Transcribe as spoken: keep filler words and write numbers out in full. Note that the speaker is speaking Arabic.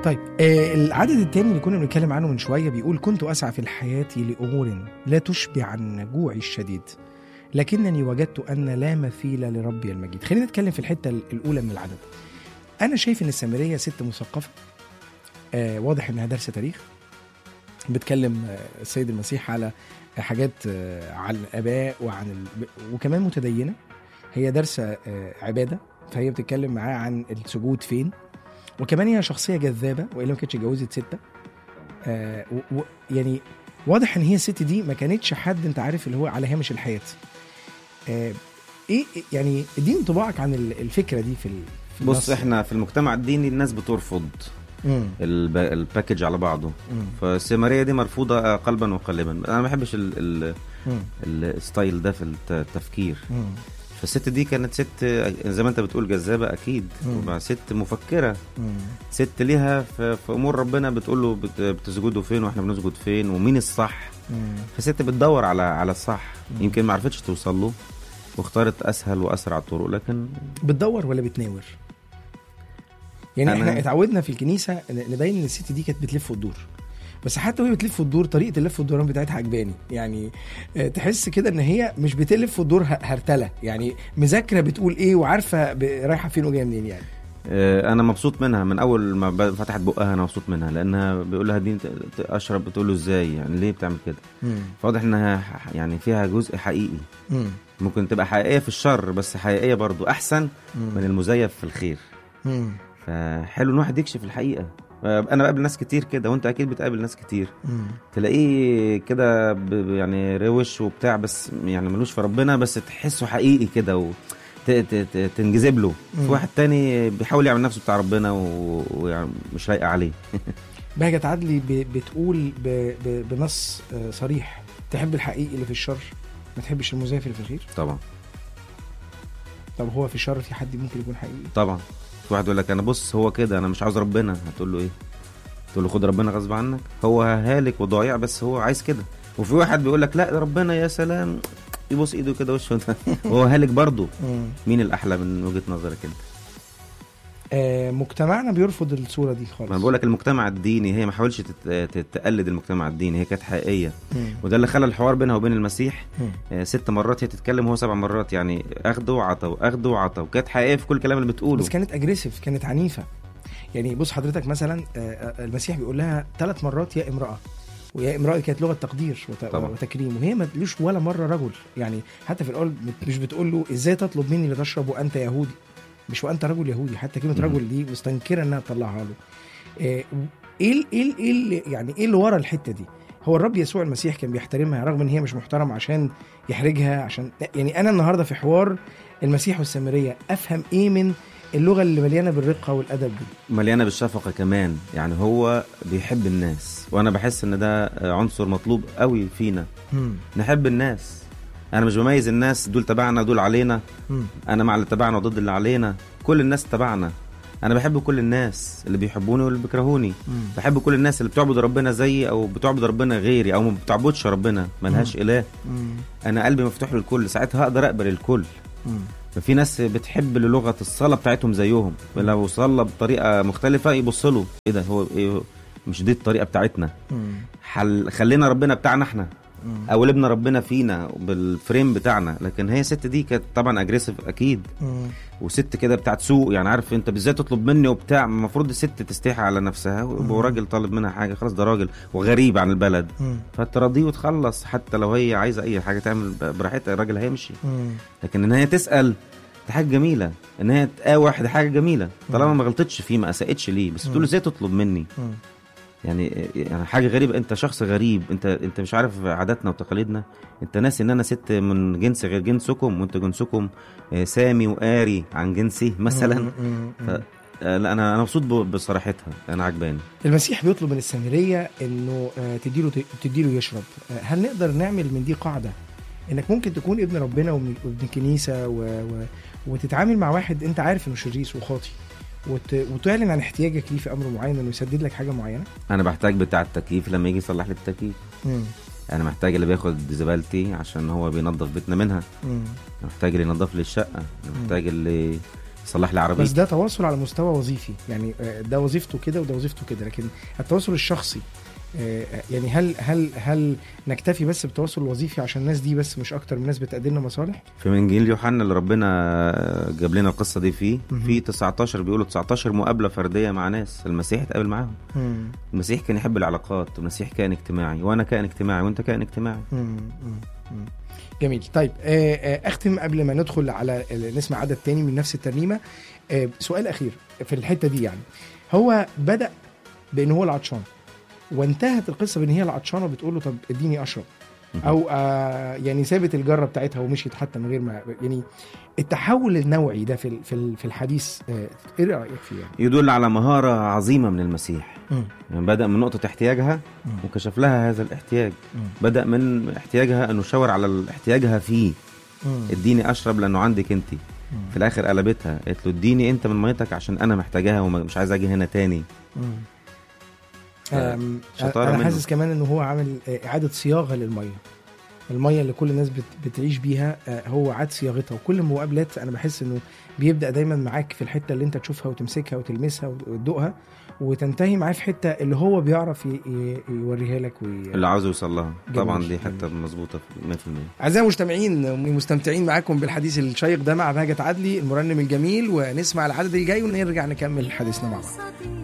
طيب آه العدد الثاني اللي كنا بنتكلم عنه من شوية بيقول كنت أسعى في الحياة لأمور لا تشبع عن جوعي الشديد لكنني وجدت أن لا مثيل لربي المجيد. خلينا نتكلم في الحتة الأولى من العدد. أنا شايف أن السامرية ست مثقفة، آه واضح أنها دارسة تاريخ، بتكلم آه السيد المسيح على حاجات آه عن الآباء وعن ال... وكمان متدينة، هي دارسة آه عبادة، فهي بتتكلم معاه عن السجود فين، وكمان هي شخصية جذابة وإلا ما كانتش جوزت ستة. آه و... يعني واضح ان هي الست دي ما كانتش حد انت عارف اللي هو على هامش الحياة. آه ايه يعني اديني انطباعك عن الفكرة دي في, في بص احنا في المجتمع الديني الناس بترفض الب... الباكج على بعضه، فالسامرية دي مرفوضة قلبا وقالبا. انا ما بحبش ال... ال... الستايل ده في التفكير. مم. فالست دي كانت ست زي ما انت بتقول جذابة اكيد، ومع ست مفكرة. مم. ست ليها في امور ربنا بتقول له بتسجدوا فين واحنا بنسجد فين ومين الصح. مم. فست بتدور على على الصح. مم. يمكن ما عرفتش توصل له واختارت اسهل واسرع الطرق، لكن بتدور ولا بتناور؟ يعني احنا اتعودنا في الكنيسة نبين ان الست دي كانت بتلف وتدور، بس حتى وهي بتلف الدور طريقه اللف والدوران بتاعتها عجباني. يعني تحس كده ان هي مش بتلف الدور هرتله، يعني مذاكره بتقول ايه وعارفه رايحه فين وجايه منين. يعني انا مبسوط منها من اول ما فتحت بقها، انا مبسوط منها لانها بيقول لها دي اشرب، بتقول له ازاي يعني ليه بتعمل كده. فواضح انها يعني فيها جزء حقيقي. مم. ممكن تبقى حقيقيه في الشر بس حقيقيه برضو احسن مم. من المزيف في الخير. مم. فحلو ان واحد يكشف الحقيقه. انا بقابل ناس كتير كده وانت اكيد بتقابل ناس كتير. مم. تلاقيه كده يعني روش وبتاع بس يعني ملوش في ربنا، بس تحسه حقيقي كده وتنجذب له. في واحد تاني بيحاول يعمل نفسه بتاع ربنا ويعني مش لايقه عليه. بهجت عدلي بتقول بنص صريح تحب الحقيقي اللي في الشر، ما تحبش المزيف اللي في الخير. طبعا. طب هو في الشر في حد ممكن يكون حقيقي؟ طبعا. في واحد يقول لك انا بص هو كده انا مش عاوز ربنا، هتقول له ايه؟ تقول له خد ربنا غصب عنك، هو هالك وضايع بس هو عايز كده. وفي واحد بيقول لك لا ربنا يا سلام يبص ايده كده وشه وهو هالك برضه. مين الاحلى من وجهة نظرك انت؟ آه مجتمعنا بيرفض الصورة دي خالص. انا بقول لك المجتمع الديني هي ما حاولش تتقلد المجتمع الديني، هي كانت حقيقية. مم. وده اللي خلى الحوار بينها وبين المسيح آه ست مرات هي تتكلم وهو سبع مرات، يعني اخده وعطى واخده وعطى، وكانت حقيقية في كل كلام اللي بتقوله. بس كانت اجريسيف، كانت عنيفة. يعني بص حضرتك مثلا آه المسيح بيقول لها ثلاث مرات يا امرأة، ويا امرأة كانت لغة تقدير وت... وتكريم، وهي ما تقولوش ولا مرة رجل. يعني حتى في الأول مش بتقول له ازاي تطلب مني لتشرب وانت يهودي، مش وانت رجل يهودي. حتى كلمه رجل دي مستنكره انها تطلعها له. ايه ايه ايه ايه يعني ايه اللي ورا الحته دي؟ هو الرب يسوع المسيح كان بيحترمها رغم ان هي مش محترم عشان يحرجها. عشان يعني انا النهارده في حوار المسيح والسامريه افهم ايه من اللغه اللي مليانه بالرقه والادب دي؟ مليانه بالشفقه كمان. يعني هو بيحب الناس، وانا بحس ان ده عنصر مطلوب قوي فينا. مم. نحب الناس. انا مش بميز الناس دول تبعنا دول علينا. مم. انا مع اللي تبعنا وضد اللي علينا. كل الناس تبعنا. انا بحب كل الناس اللي بيحبوني واللي بيكرهوني. مم. بحب كل الناس اللي بتعبد ربنا زيي او بتعبد ربنا غيري او ما بتعبدش ربنا ملهاش اله. مم. انا قلبي مفتوح للكل، ساعتها هقدر اقبل الكل. مم. ففي ناس بتحب لغه الصلاه بتاعتهم زيهم، لو صلى بطريقه مختلفه يبص له ايه ده، هو إيه مش دي الطريقه بتاعتنا. حل خلينا ربنا بتاعنا احنا او لبنا ربنا فينا بالفريم بتاعنا. لكن هي ست دي كانت طبعا اجريسيف اكيد. مم. وست كده بتاعت سوق، يعني عارف انت بالذات تطلب مني وبتاع. المفروض الست تستحي على نفسها، وراجل طالب منها حاجه خلاص ده راجل وغريب عن البلد، فتراضيه وتخلص. حتى لو هي عايزه اي حاجه تعمل براحتها الراجل هيمشي. مم. لكن ان هي تسال دي حاجه جميله، ان هي تقاوح دي حاجه جميله طالما ما غلطتش فيه ما اساءتش ليه. بس تقول له ازاي تطلب مني؟ مم. يعني يعني حاجه غريبه. انت شخص غريب، انت انت مش عارف عاداتنا وتقاليدنا. انت ناسي ان انا ست من جنس غير جنسكم، وانت جنسكم سامي وقاري عن جنسي مثلا. ف... لا انا انا مبسوط بصراحتها، انا عجباني. المسيح بيطلب من السامريه انه تديله تديله يشرب. هل نقدر نعمل من دي قاعده انك ممكن تكون ابن ربنا وابن كنيسه و... و... وتتعامل مع واحد انت عارف انه شرير وخاطي، وت... وتعلن عن احتياجك ليه في امر معين انه يسدد لك حاجه معينه؟ انا بحتاج بتاع التكييف لما يجي يصلح لي التكييف. مم. انا محتاج اللي بياخد زبالتي عشان هو بينظف بيتنا منها. مم. انا محتاج اللي ينظف لي الشقه. انا محتاج اللي صلح لي عربيتي. بس ده تواصل على مستوى وظيفي، يعني ده وظيفته كده وده وظيفته كده، لكن التواصل الشخصي يعني هل هل هل نكتفي بس بالتواصل الوظيفي عشان الناس دي بس مش اكتر من ناس بتقدم لنا مصالح؟ في انجيل يوحنا اللي ربنا جاب لنا القصه دي فيه في تسعتاشر بيقولوا تسعتاشر مقابله فرديه مع ناس المسيح اتقابل معاهم. مم. المسيح كان يحب العلاقات، المسيح كان اجتماعي، وانا كائن اجتماعي وانت كائن اجتماعي. مم. مم. جميل. طيب اختم قبل ما ندخل على نسمع عدد تاني من نفس الترنيمه. سؤال اخير في الحته دي، يعني هو بدا بان هو العطشان وانتهت القصه بان هي العطشانه بتقول له طب اديني اشرب، او آه يعني سابت الجره بتاعتها ومشيت حتى من غير ما، يعني التحول النوعي ده في في الحديث آه ايه رايك فيه؟ يعني يدل على مهاره عظيمه من المسيح. يعني بدا من نقطه احتياجها م. وكشف لها هذا الاحتياج. م. بدا من احتياجها انه شاور على احتياجها فيه، م. اديني اشرب لانه عندك انت. م. في الاخر قلبتها قالت له اديني انت من ميتك عشان انا محتاجاها ومش عايز اجي هنا تاني. م. انا حاسس كمان انه هو عامل اعاده صياغه للميه، الميه اللي كل الناس بتعيش بيها، هو عاد صياغتها. وكل المقابلات انا بحس انه بيبدا دايما معاك في الحته اللي انت تشوفها وتمسكها وتلمسها وتدوقها، وتنتهي معاه في حته اللي هو بيعرف يوريها لك وي... اللي عاوز يوصل لها. طبعا دي حته مظبوطه مية في المية. اعزائي المستمعين، مستمتعين معاكم بالحديث الشيق ده مع بهجت عدلي المرنم الجميل، ونسمع العدد الجاي ونرجع نكمل حديثنا مع بعض.